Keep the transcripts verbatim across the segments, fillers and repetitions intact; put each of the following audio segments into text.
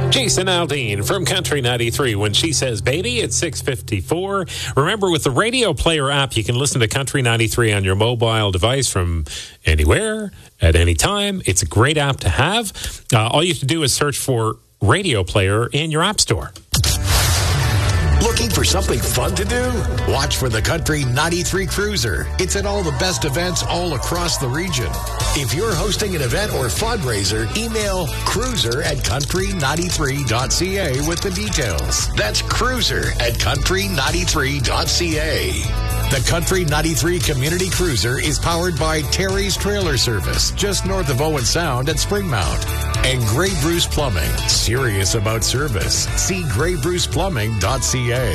Jason Aldean from Country ninety-three. When she says baby, it's six fifty-four. Remember, with the Radio Player app, you can listen to Country ninety-three on your mobile device from anywhere, at any time. It's a great app to have. Uh, all you have to do is search for Radio Player in your app store. Looking for something fun to do? Watch for the Country ninety-three Cruiser. It's at all the best events all across the region. If you're hosting an event or fundraiser, email cruiser at country ninety-three dot c a with the details. That's cruiser at country ninety-three dot c a. The Country ninety-three Community Cruiser is powered by Terry's Trailer Service, just north of Owen Sound at Springmount. And Grey Bruce Plumbing, serious about service. See grey bruce plumbing dot c a.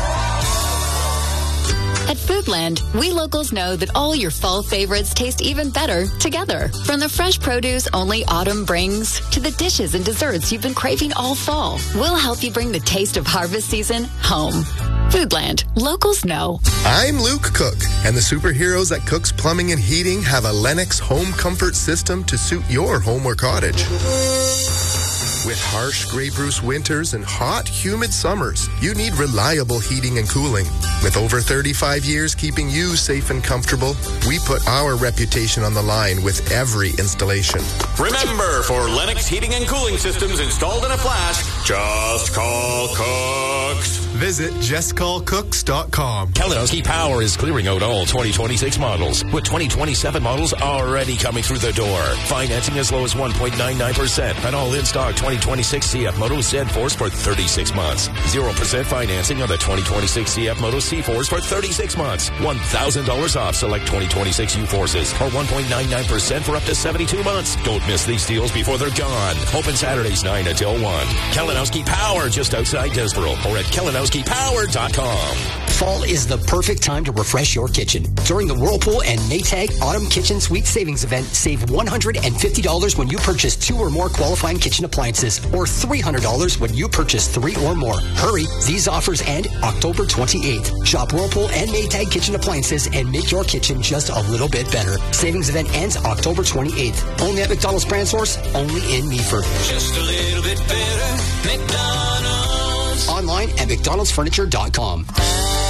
At Foodland, we locals know that all your fall favorites taste even better together. From the fresh produce only autumn brings to the dishes and desserts you've been craving all fall, we'll help you bring the taste of harvest season home. Foodland, locals know. I'm Luke Cook, and the superheroes at Cook's Plumbing and Heating have a Lennox home comfort system to suit your home or cottage. With harsh Grey Bruce winters and hot, humid summers, you need reliable heating and cooling. With over thirty-five years keeping you safe and comfortable, we put our reputation on the line with every installation. Remember, for Lennox heating and cooling systems installed in a flash, just call Cooks. Visit just call cooks dot com. Kalinowski Power is clearing out all twenty twenty-six models, with twenty twenty-seven models already coming through the door. Financing as low as one point nine nine percent on all in-stock twenty twenty-six C F Moto Z-Force for thirty-six months. zero percent financing on the twenty twenty-six C F Moto C-Force for thirty-six months. one thousand dollars off select twenty twenty-six U-Forces, or one point nine nine percent for up to seventy-two months. Don't miss these deals before they're gone. Open Saturdays nine until one. Kalinowski Power, just outside Desboro, or at kalinowski power dot com. Fall is the perfect time to refresh your kitchen. During the Whirlpool and Maytag Autumn Kitchen Suite Savings Event, save one hundred fifty dollars when you purchase two or more qualifying kitchen appliances, or three hundred dollars when you purchase three or more. Hurry, these offers end October twenty-eighth. Shop Whirlpool and Maytag Kitchen Appliances and make your kitchen just a little bit better. Savings event ends October twenty-eighth. Only at McDonald's Brand Source, only in Meaford. Just a little bit better, McDonald's. Online at mcdonalds furniture dot com.